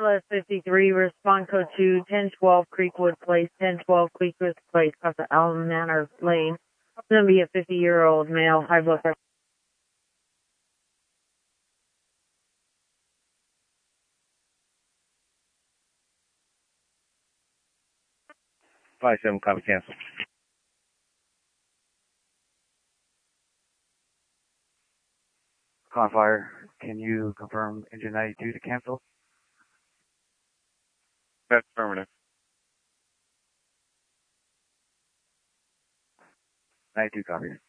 Atlas 53, respond code 2, 1012 Creekwood Place, 1012 Creekwood Place, Casa Allen Manor Lane. It's going to be a 50-year-old male, high blood pressure. 57, copy, cancel. Confire, can you confirm engine 92 to cancel? That's affirmative. 92 copy.